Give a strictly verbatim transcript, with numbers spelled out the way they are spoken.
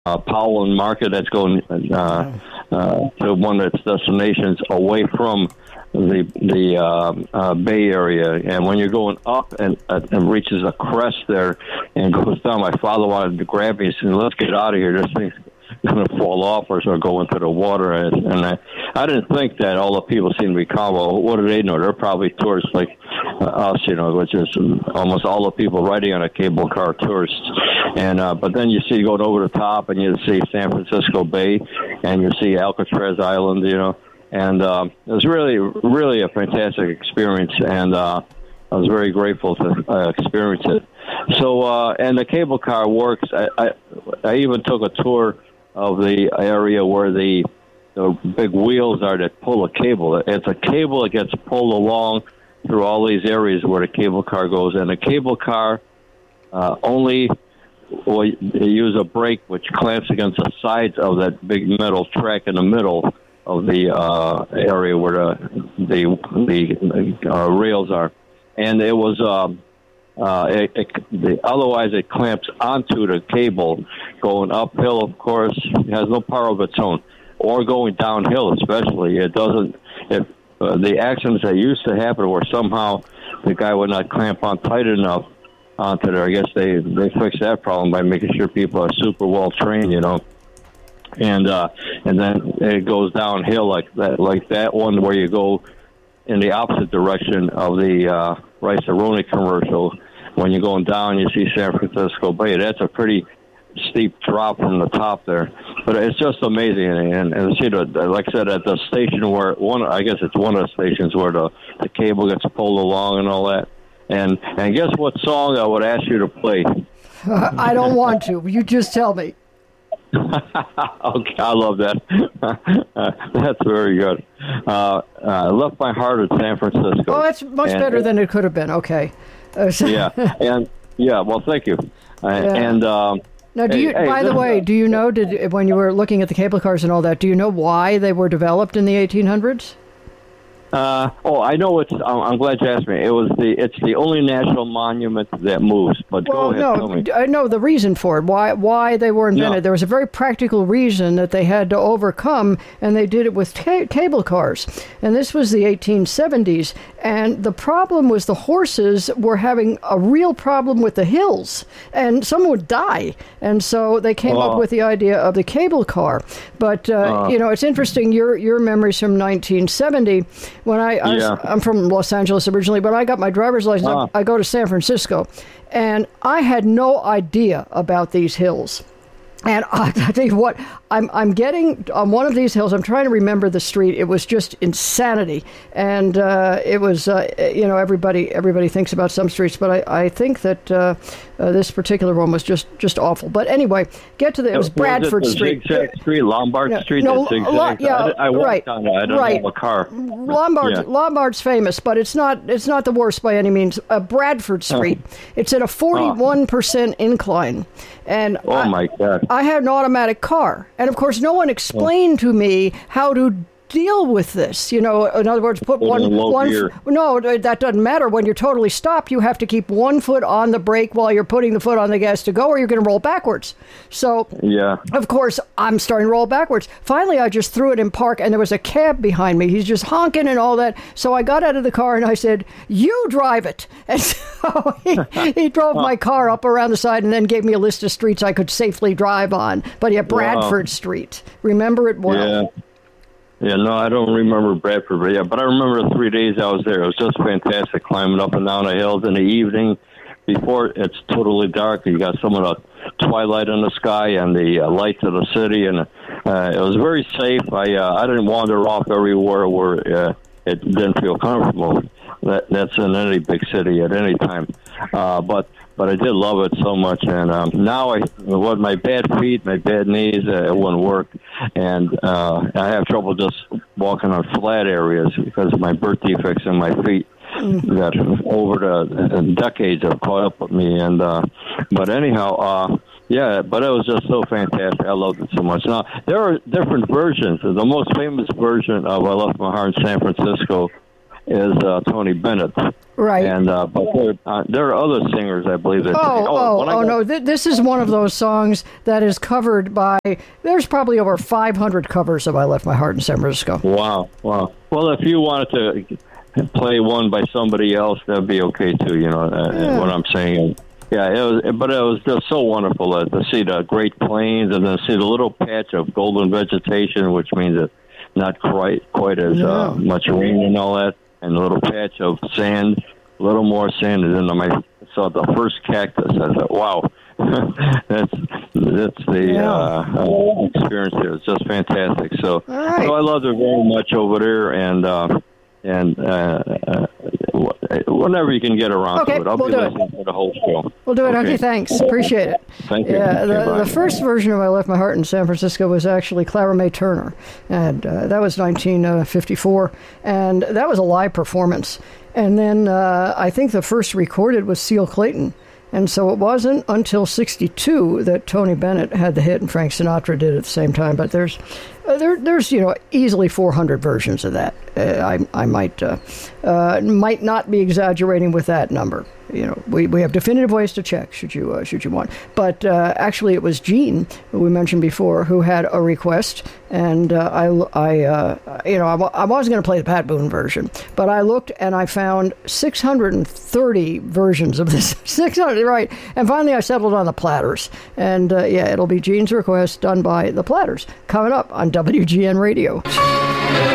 uh, Powell and Market that's going uh, uh, to one of its destinations away from the the uh, uh, Bay Area. And when you're going up and, uh, and reaches a crest there and goes down, my father wanted to grab me and said, let's get out of here. This thing's going to fall off or so go into the water. And, and I, I didn't think that all the people seem to be calm. Well, what do they know? They're probably tourists like uh, us, you know, which is almost all the people riding on a cable car tourists. And uh, but then you see going over the top and you see San Francisco Bay and you see Alcatraz Island, you know. And um, it was really, really a fantastic experience, and uh, I was very grateful to uh, experience it. So, uh, and the cable car works. I, I, I even took a tour of the area where the, the big wheels are that pull a cable. It's a cable that gets pulled along through all these areas where the cable car goes. And the cable car uh, only well, they use a brake which clamps against the sides of that big metal track in the middle of the uh, area where the the, the uh, rails are, and it was um, uh, it, it, the, otherwise it clamps onto the cable going uphill. Of course, it has no power of its own, or going downhill especially. It doesn't. If uh, the accidents that used to happen where somehow the guy would not clamp on tight enough onto there, I guess they they fixed that problem by making sure people are super well trained, you know. And uh, and then it goes downhill like that, like that one where you go in the opposite direction of the uh, Rice-A-Roni commercial. When you're going down, you see San Francisco Bay. That's a pretty steep drop from the top there, but it's just amazing. And, and see, the, like I said, at the station where one, I guess it's one of the stations where the, the cable gets pulled along and all that. And and guess what song I would ask you to play? Uh, I don't want to. You just tell me. Okay, I love that. uh, that's very good. Uh, I left my heart at San Francisco. Oh, that's much and, better than it could have been. Okay. Uh, so yeah, and yeah. Well, thank you. Uh, yeah. And um, now, do hey, you? Hey, by the way, uh, do you know? Did when you were looking at the cable cars and all that, do you know why they were developed in the eighteen hundreds? Uh, oh, I know it's. I'm glad you asked me. It was the. It's the only national monument that moves. But well, go ahead, no, tell me. I know the reason for it. Why? Why they were invented? No. There was a very practical reason that they had to overcome, and they did it with ca- cable cars. And this was the eighteen seventies. And the problem was the horses were having a real problem with the hills, and someone would die. And so they came Oh. up with the idea of the cable car. But uh, Uh. you know, it's interesting. Your your memories from nineteen seventy. When I, I was, Yeah. I'm from Los Angeles originally, but I got my driver's license. Ah. I, I go to San Francisco, and I had no idea about these hills. And I, I tell you what, I'm I'm getting on one of these hills. I'm trying to remember the street. It was just insanity, and uh, it was uh, you know everybody everybody thinks about some streets, but I, I think that uh, uh, this particular one was just, just awful. But anyway, get to the it was Bradford was it the Street, Zigzag Street, Lombard no, Street. No, that zigzags? lo- yeah, I, I walked right, on it. I don't right. have a car. Lombard's, Yeah. Lombard's famous, but it's not it's not the worst by any means. Uh, Bradford Street. It's at a forty-one percent incline. And Oh I, my God. I had an automatic car. And of course, no one explained to me how to deal with this. You know, in other words, put Put one, in low one, gear. no, that doesn't matter. When you're totally stopped, you have to keep one foot on the brake while you're putting the foot on the gas to go, or you're going to roll backwards. So, Yeah. of course, I'm starting to roll backwards. Finally, I just threw it in park, and there was a cab behind me. He's just honking and all that. So I got out of the car, and I said, "You drive it." And so he, he drove my car up around the side and then gave me a list of streets I could safely drive on. But yeah, Bradford Wow. Street. Remember it well. Yeah. Yeah, no, I don't remember Bradford, but yeah, but I remember the three days I was there. It was just fantastic climbing up and down the hills in the evening before it's totally dark. You got some of the twilight in the sky and the uh, lights of the city, and uh, it was very safe. I uh, I didn't wander off everywhere where uh, it didn't feel comfortable. That that's in any big city at any time, uh, but. But I did love it so much, and um, now I, with my bad feet, my bad knees, uh, it wouldn't work, and uh, I have trouble just walking on flat areas because of my birth defects in my feet that over the uh, decades have caught up with me. And uh, but anyhow, uh, yeah, but it was just so fantastic. I loved it so much. Now there are different versions. The most famous version of "I Left My Heart in San Francisco" is uh, Tony Bennett. Right. And uh, but there, uh, there are other singers, I believe. That oh, oh, oh, oh got, no! Th- this is one of those songs that is covered by. There's probably over five hundred covers of "I Left My Heart in San Francisco." Wow, wow. Well, if you wanted to play one by somebody else, that'd be okay too. You know uh, yeah. what I'm saying. Yeah, it was, but it was just so wonderful uh, to see the Great Plains and then see the little patch of golden vegetation, which means it's not quite quite as yeah. uh, much rain and all that, and a little patch of sand, a little more sand, and then I saw the first cactus. I thought, wow, that's that's the yeah. uh, experience there. It's just fantastic. So, right. so I loved it very much over there, and uh, and uh, uh, whenever you can get around okay, to it, I'll we'll be do listening it. to the whole show. We'll do it. Okay, okay thanks. Appreciate it. Thank you. Yeah, the, okay, the first version of "I Left My Heart in San Francisco" was actually Clara Mae Turner, and uh, that was nineteen fifty-four, and that was a live performance. And then uh, I think the first recorded was Seal Clayton. And so it wasn't until sixty-two that Tony Bennett had the hit and Frank Sinatra did at the same time. But there's, uh, there, there's you know, easily four hundred versions of that. Uh, I, I might, uh, uh, might not be exaggerating with that number. You know, we, we have definitive ways to check should you uh, should you want. But uh, actually, it was Gene, who we mentioned before, who had a request, and uh, I, I uh, you know, I, I was going to play the Pat Boone version, but I looked and I found six hundred thirty versions of this. six hundred, right? And finally, I settled on the Platters, and uh, yeah, it'll be Gene's request done by the Platters coming up on W G N Radio.